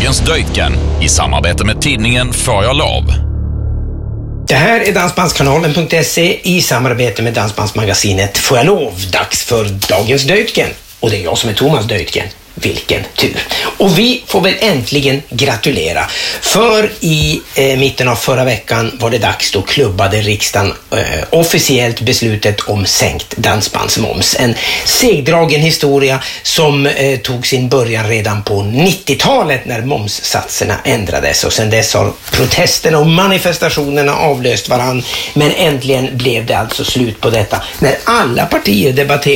Dagens Döjtgen i samarbete med tidningen Får jag lov. Det här är Dansbandskanalen.se i samarbete med Dansbandsmagasinet Får jag lov. Dags för Dagens Döjtgen. Och det är jag som är Thomas Döjtgen. Vilken tur. Och vi får väl äntligen gratulera. För i mitten av förra veckan var det dags, då klubbade riksdagen officiellt beslutet om sänkt dansbandsmoms. En segdragen historia som tog sin början redan på 90-talet när momssatserna ändrades. Och sedan dess har protesterna och manifestationerna avlöst varann. Men äntligen blev det alltså slut på detta när alla partier debatterade